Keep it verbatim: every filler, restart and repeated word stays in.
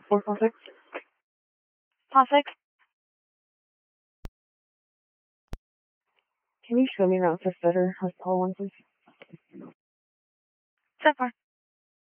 Four four six. Paw six. Can you show me around for Fitter Hospital one, please? Set far.